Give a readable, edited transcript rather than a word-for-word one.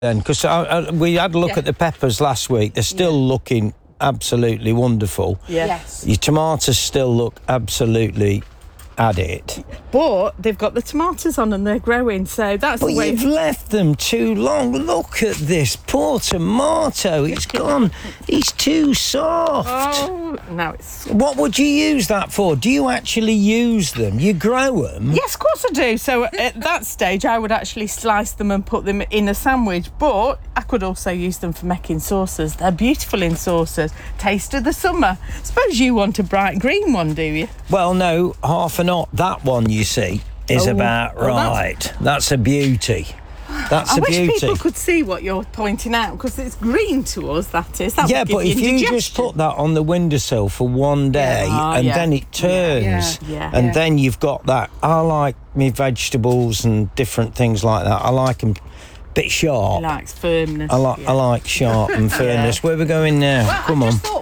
then, because we had a look at the peppers last week. They're still looking absolutely wonderful. Yes. Your tomatoes still look absolutely at it. But they've got the tomatoes on and they're growing, so that's But the way... you've left them too long. Look at this poor tomato. It's gone. It's too soft. Oh, now it's... What would you use that for? Do you actually use them? You grow them? Yes, of course I do. So at that stage, I would actually slice them and put them in a sandwich. But I could also use them for making sauces. They're beautiful in sauces. Taste of the summer. Suppose you want a bright green one, do you? Well, no, half and not. That one, you see, is about right. That's a beauty. That's a beauty. I wish people could see what you're pointing out, because it's green to us, that is. That yeah, but if you just put that on the windowsill for one day then it turns and then you've got that. I like me vegetables and different things like that. I like them a bit sharp. He likes firmness. I like sharp and firmness. Where are we going now? Well, Come I on. just thought